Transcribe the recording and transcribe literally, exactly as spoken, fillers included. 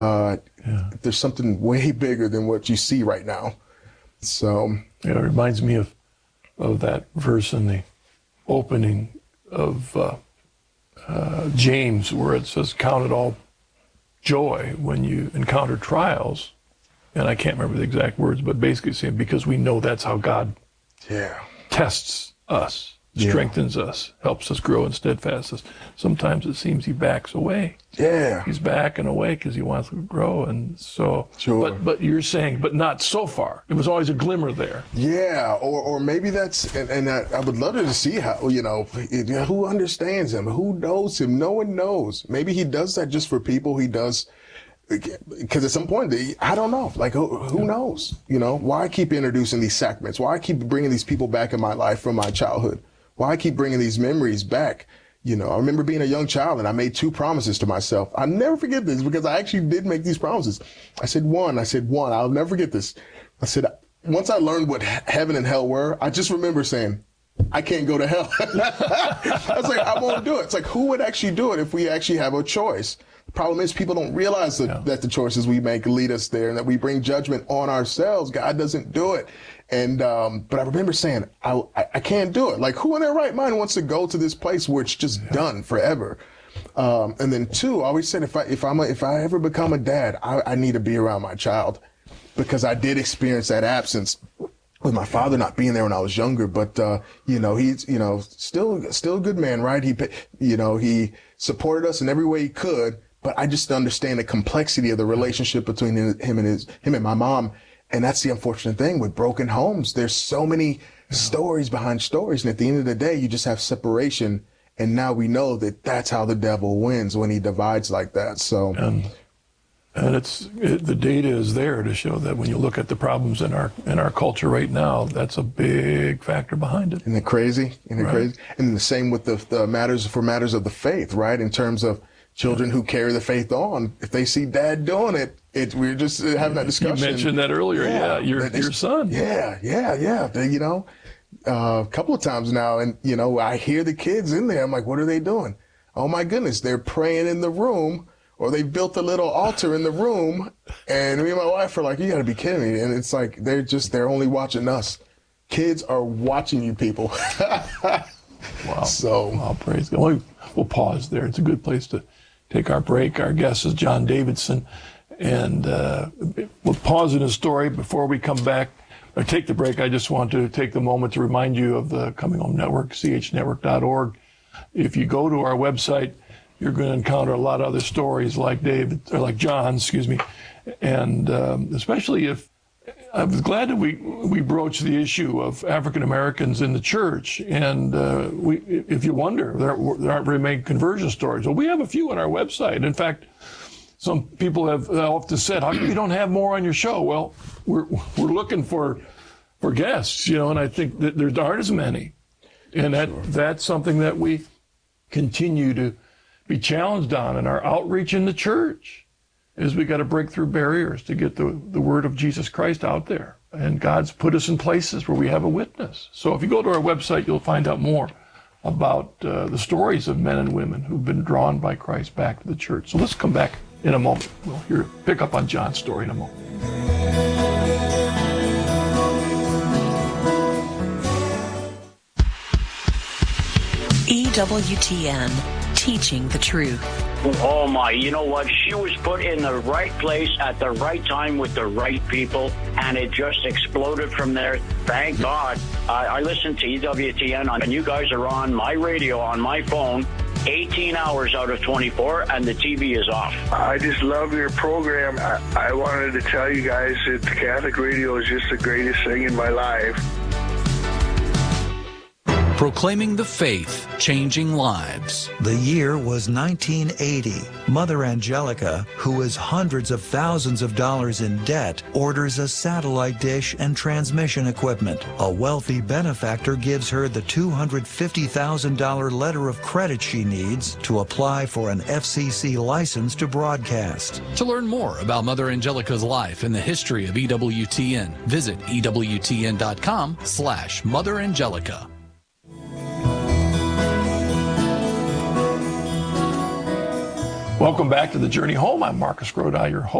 Uh, yeah. There's something way bigger than what you see right now. So yeah, it reminds me of of that verse in the opening of uh, uh, James, where it says, "Count it all joy when you encounter trials." And I can't remember the exact words, but basically saying, because we know that's how God yeah. tests us, yeah. strengthens us, helps us grow in steadfastness. Sometimes it seems he backs away. Yeah. He's backing away because he wants to grow. And so, sure. but, but you're saying, but not so far. It was always a glimmer there. Yeah. Or, or maybe that's, and, and I, I would love to see how, you know, who understands him, who knows him. No one knows. Maybe he does that just for people he does. Because at some point, I don't know. Like, who, who knows? You know, why keep introducing these sacraments? Why keep bringing these people back in my life from my childhood? Why keep bringing these memories back? You know, I remember being a young child and I made two promises to myself. I'll never forget this because I actually did make these promises. I said one, I said one, I'll never forget this. I said, once I learned what heaven and hell were, I just remember saying, I can't go to hell. I was like, I won't do it. It's like, who would actually do it if we actually have a choice? The problem is people don't realize that, yeah. that the choices we make lead us there and that we bring judgment on ourselves. God doesn't do it. And, um, but I remember saying, I, I, I can't do it. Like, who in their right mind wants to go to this place where it's just yeah. done forever? Um, and then two, I always said, if I, if I'm a, if I ever become a dad, I, I need to be around my child, because I did experience that absence with my father not being there when I was younger. But, uh, you know, he's, you know, still, still a good man, right? He, you know, he supported us in every way he could. But I just understand the complexity of the relationship between him and his, him and my mom. And that's the unfortunate thing with broken homes. There's so many yeah. stories behind stories. And at the end of the day, you just have separation. And now we know that that's how the devil wins, when he divides like that. So, and, and it's, it, the data is there to show that when you look at the problems in our, in our culture right now, that's a big factor behind it. Isn't it crazy? Isn't it right. crazy? And the same with the, the matters for matters of the faith, right? In terms of children who carry the faith on, if they see dad doing it, it we're just having that discussion. You mentioned that earlier, yeah, yeah your, your son. Yeah, yeah, yeah. They, you know, uh, a couple of times now, and, you know, I hear the kids in there. I'm like, what are they doing? Oh, my goodness, they're praying in the room, or they built a little altar in the room, and me and my wife are like, you got to be kidding me. And it's like, they're just, they're only watching us. Kids are watching you people. Wow. So, wow, praise God. We'll, we'll pause there. It's a good place to take our break. Our guest is John Davidson, and uh, we'll pause in his story before we come back or take the break. I just want to take the moment to remind you of the Coming Home Network, c h network dot org. If you go to our website, you're going to encounter a lot of other stories like David, or like John, excuse me, and um, especially if I was glad that we we broached the issue of African Americans in the church, and uh, we, if you wonder, there, there aren't very many conversion stories. Well, we have a few on our website. In fact, some people have often said, "How come you don't have more on your show?" Well, we're we're looking for for guests, you know, and I think that there aren't as many, and that sure. that's something that we continue to be challenged on in our outreach in the church. Is we got to break through barriers to get the, the word of Jesus Christ out there. And God's put us in places where we have a witness. So if you go to our website, you'll find out more about uh, the stories of men and women who've been drawn by Christ back to the church. So let's come back in a moment. We'll hear, pick up on John's story in a moment. E W T N, teaching the truth. Oh my, you know what? She was put in the right place at the right time with the right people, and it just exploded from there. Thank God. I, I listen to E W T N, and you guys are on my radio, on my phone, eighteen hours out of twenty-four, and the T V is off. I just love your program. I, I wanted to tell you guys that Catholic radio is just the greatest thing in my life. Proclaiming the faith, changing lives. The year was nineteen eighty. Mother Angelica, who is hundreds of thousands of dollars in debt, orders a satellite dish and transmission equipment. A wealthy benefactor gives her the two hundred fifty thousand dollars letter of credit she needs to apply for an F C C license to broadcast. To learn more about Mother Angelica's life and the history of E W T N, visit E W T N dot com slash Mother Angelica. Welcome back to The Journey Home. I'm Marcus Grodi, your host.